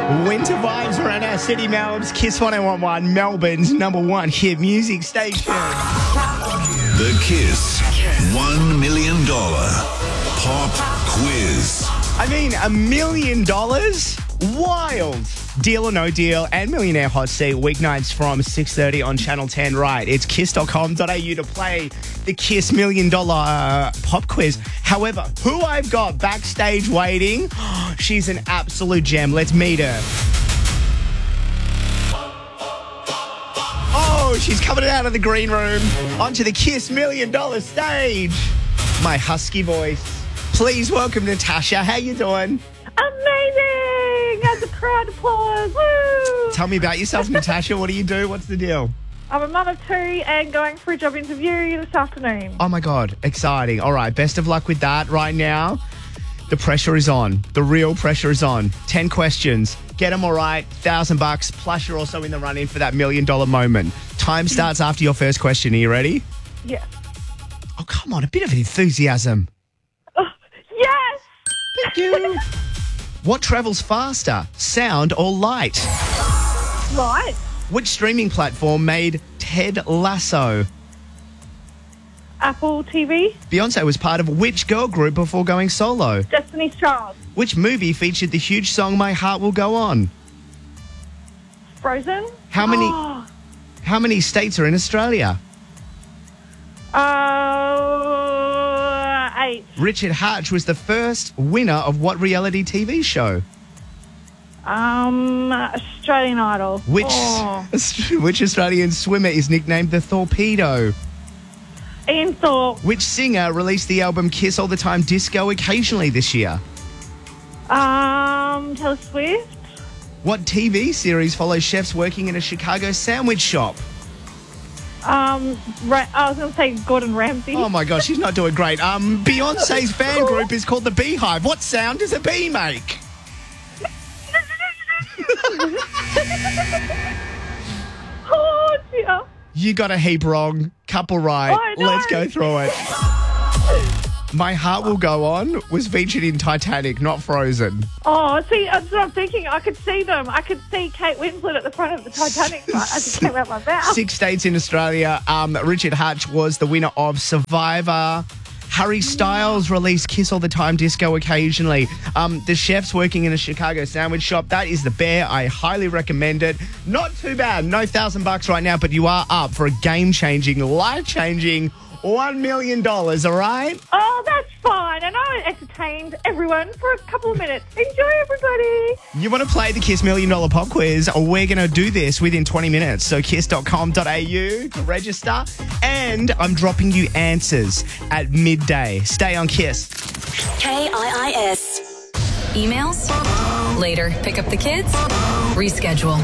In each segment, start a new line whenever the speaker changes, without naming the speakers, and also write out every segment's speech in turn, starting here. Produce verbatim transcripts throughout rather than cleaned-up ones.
Winter vibes around our city, Melbs. Kiss one oh one one, Melbourne's number one hit music station.
The Kiss one million dollars Pop Quiz.
I mean, a million dollars? Wild. Deal or No Deal and Millionaire Hot Seat weeknights from six thirty on Channel ten. Right, it's kiss dot com dot a u to play the Kiss Million Dollar uh, Pop Quiz. However, who I've got backstage waiting, she's an absolute gem. Let's meet her. Oh, she's coming out of the green room onto the Kiss Million Dollar stage. My husky voice. Please welcome Natasha. How you doing?
Amazing! As a crowd applause. Woo!
Tell me about yourself, Natasha. What do you do? What's the deal?
I'm a mum of two and going for a job interview this afternoon.
Oh, my God. Exciting. All right. Best of luck with that right now. The pressure is on. The real pressure is on. Ten questions. Get them all right. Thousand bucks. Plus, you're also in the run-in for that million-dollar moment. Time starts after your first question. Are you ready?
Yes.
Oh, come on. A bit of enthusiasm.
Oh, yes!
Thank you. What travels faster, sound or light?
Right.
Which streaming platform made Ted Lasso?
Apple T V.
Beyonce was part of which girl group before going solo?
Destiny's Child.
Which movie featured the huge song My Heart Will Go On?
Frozen.
How many
Oh.
How many states are in Australia?
Uh, eight.
Richard Hatch was the first winner of what reality T V show?
Um, Australian Idol.
Which
Oh.
which Australian swimmer is nicknamed the Torpedo?
Ian Thorpe.
Which singer released the album Kiss All the Time Disco Occasionally this year?
Um, Taylor Swift.
What T V series follows chefs working in a Chicago sandwich shop?
Um, Ra- I was going to say Gordon Ramsay.
Oh my gosh, she's not doing great. Um, Beyonce's fan group is called the Beehive. What sound does a bee make?
Oh, dear.
You got a heap wrong. Couple right.
Oh, no.
Let's go through it. My Heart Will Go On was featured in Titanic, not Frozen.
Oh, see, that's what I'm thinking. I could see them. I could see Kate Winslet at the front of the Titanic as it came out my mouth.
Six states in Australia. Um, Richard Hatch was the winner of Survivor. Harry Styles released Kiss All the Time Disco Occasionally. Um, the chef's working in a Chicago sandwich shop. That is The Bear. I highly recommend it. Not too bad. No thousand bucks right now, but you are up for a game-changing, life-changing one million dollars, all right?
Oh, that's fine. And I entertained everyone for a couple of minutes. Enjoy, everybody.
You want to play the Kiss Million Dollar Pop Quiz? We're going to do this within twenty minutes. So kiss dot com dot a u to register. And I'm dropping you answers at midday. Stay on Kiss.
K I I S. Emails? Later. Pick up the kids? Reschedule.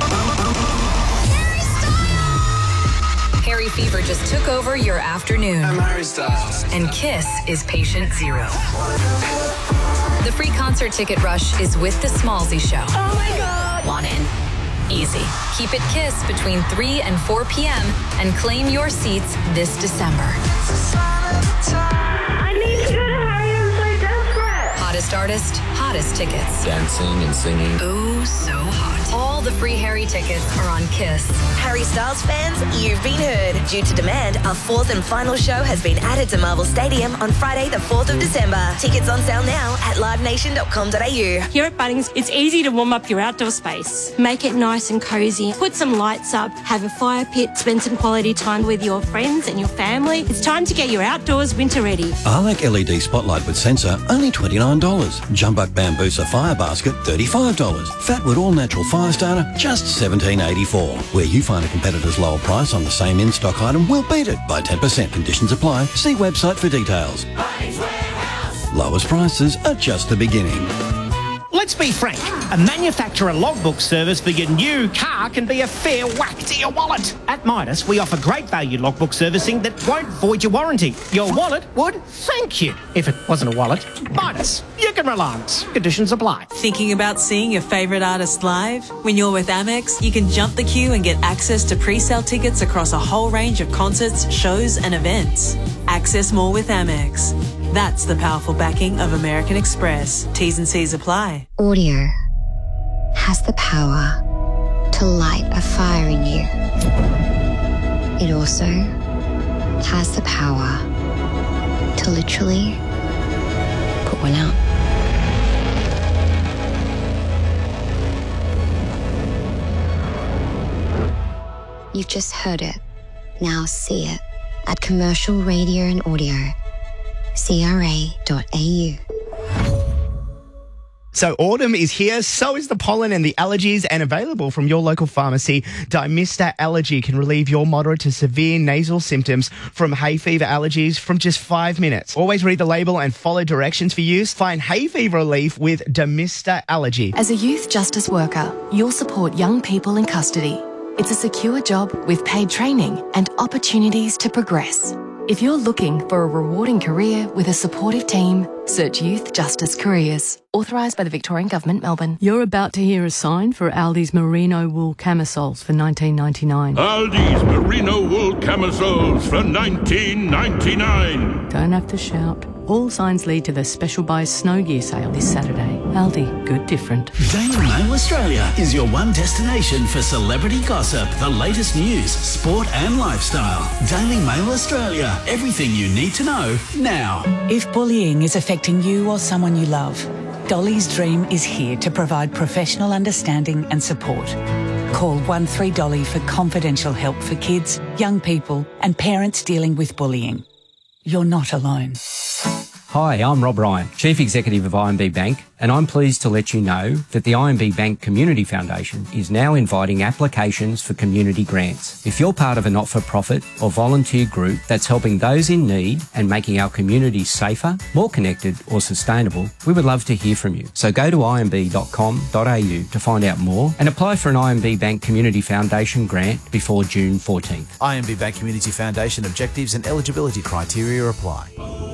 Harry Fever just took over your afternoon.
I'm Harry Styles.
And Kiss is patient zero. The free concert ticket rush is with the Smallzy Show.
Oh, my God.
Want in? Easy. Keep it Kiss between three and four p.m. and claim your seats this December.
I need to go to Harry. I'm so desperate.
Hottest artist, hottest tickets.
Dancing and singing.
Oh, so hot. All the free Harry tickets are on Kiss.
Harry Styles fans, you've been heard. Due to demand, our fourth and final show has been added to Marvel Stadium on Friday the fourth of December. Tickets on sale now at live nation dot com dot a u.
Here at Bunnings, it's easy to warm up your outdoor space. Make it nice and cosy. Put some lights up, have a fire pit, spend some quality time with your friends and your family. It's time to get your outdoors winter ready.
Arlac L E D Spotlight with sensor, only twenty-nine dollars. Jumbuck Bambusa Fire Basket, thirty-five dollars. Fatwood All Natural Fire Starter, just seventeen eighty-four. Where you find a competitor's lower price on the same in-stock item, we'll beat it by ten percent. Conditions apply. See website for details. Lowest prices are just the beginning.
Let's be frank, a manufacturer logbook service for your new car can be a fair whack to your wallet. At Midas, we offer great value logbook servicing that won't void your warranty. Your wallet would thank you. If it wasn't a wallet, Midas, you can relax. Conditions apply.
Thinking about seeing your favourite artist live? When you're with Amex, you can jump the queue and get access to pre-sale tickets across a whole range of concerts, shows and events. Access more with Amex. That's the powerful backing of American Express. T's and C's apply.
Audio has the power to light a fire in you. It also has the power to literally put one out. You've just heard it. Now see it at Commercial Radio and Audio, c r a dot a u.
So autumn is here, so is the pollen and the allergies, and available from your local pharmacy. Dymista Allergy can relieve your moderate to severe nasal symptoms from hay fever allergies from just five minutes. Always read the label and follow directions for use. Find hay fever relief with Dymista Allergy.
As a youth justice worker, you'll support young people in custody. It's a secure job with paid training and opportunities to progress. If you're looking for a rewarding career with a supportive team, search Youth Justice Careers. Authorised by the Victorian Government, Melbourne.
You're about to hear a sign for Aldi's merino wool camisoles for nineteen ninety-nine.
Aldi's merino wool camisoles for nineteen ninety-nine.
Don't have to shout. All signs lead to the Special Buy Snow Gear sale this Saturday. Aldi, good different.
Daily Mail Australia is your one destination for celebrity gossip, the latest news, sport and lifestyle. Daily Mail Australia, everything you need to know now.
If bullying is affecting you or someone you love, Dolly's Dream is here to provide professional understanding and support. Call one three Dolly for confidential help for kids, young people and parents dealing with bullying. You're not alone.
Hi, I'm Rob Ryan, Chief Executive of I M B Bank, and I'm pleased to let you know that the I M B Bank Community Foundation is now inviting applications for community grants. If you're part of a not-for-profit or volunteer group that's helping those in need and making our communities safer, more connected or sustainable, we would love to hear from you. So go to i m b dot com dot a u to find out more and apply for an I M B Bank Community Foundation grant before June fourteenth.
I M B Bank Community Foundation objectives and eligibility criteria apply.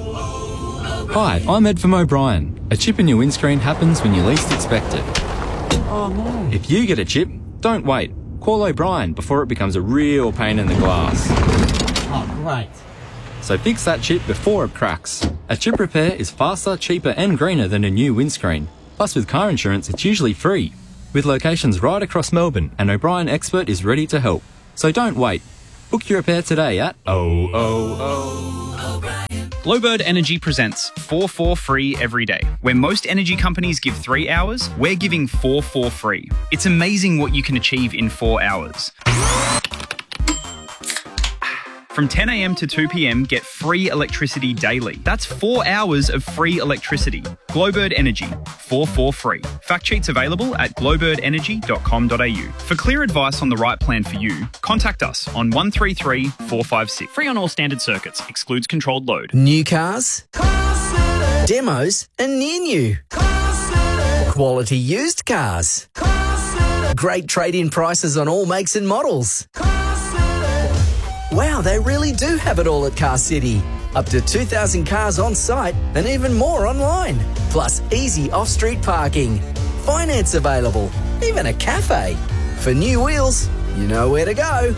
Hi, I'm Ed from O'Brien. A chip in your windscreen happens when you least expect it.
Oh no.
If you get a chip, don't wait. Call O'Brien before it becomes a real pain in the glass.
Oh, great.
So fix that chip before it cracks. A chip repair is faster, cheaper and greener than a new windscreen. Plus with car insurance, it's usually free. With locations right across Melbourne, an O'Brien expert is ready to help. So don't wait. Book your repair today at oh oh oh O'Brien.
Glowbird Energy presents four four free every day. Where most energy companies give three hours, we're giving four four free. It's amazing what you can achieve in four hours. From ten a m to two p m, get free electricity daily. That's four hours of free electricity. Glowbird Energy, four four free. Fact sheets available at glowbird energy dot com dot a u. For clear advice on the right plan for you, contact us on one three three, four five six. Free on all standard circuits, excludes controlled load.
New cars, demos and near new. Quality used cars. Great trade-in prices on all makes and models. Wow, they really do have it all at Car City. Up to two thousand cars on site and even more online. Plus easy off-street parking. Finance available. Even a cafe. For new wheels, you know where to go.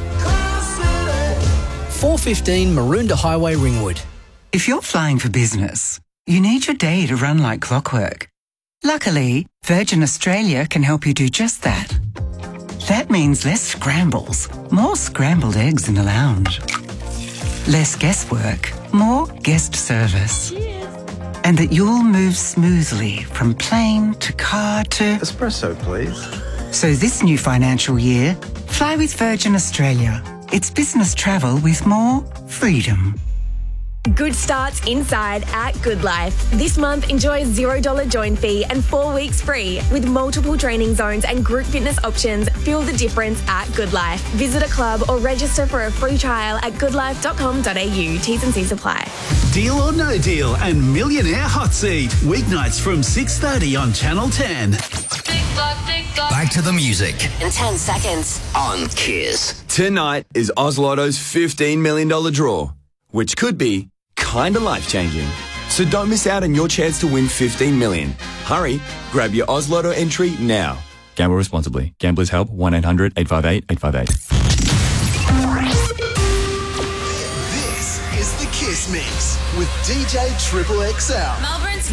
four fifteen Maroondah Highway, Ringwood.
If you're flying for business, you need your day to run like clockwork. Luckily, Virgin Australia can help you do just that. That means less scrambles, more scrambled eggs in the lounge. Less guesswork, more guest service. Cheers. And that you'll move smoothly from plane to car to...
Espresso, please.
So this new financial year, fly with Virgin Australia. It's business travel with more freedom.
Good starts inside at Good Life. This month, enjoy a zero dollar join fee and four weeks free. With multiple training zones and group fitness options, feel the difference at Good Life. Visit a club or register for a free trial at good life dot com dot a u. T's and C's apply.
Deal or No Deal and Millionaire Hot Seat. Weeknights from six thirty on Channel ten.
Back to the music.
In ten seconds.
On Kiss. Tonight is Oz Lotto's fifteen million dollars draw, which could be kind of life-changing. So don't miss out on your chance to win fifteen million dollars. Hurry, grab your Oz Lotto entry now.
Gamble responsibly. Gamblers Help, one eight hundred, eight five eight, eight five eight.
This is the Kiss Mix with D J Triple X L.
Melbourne's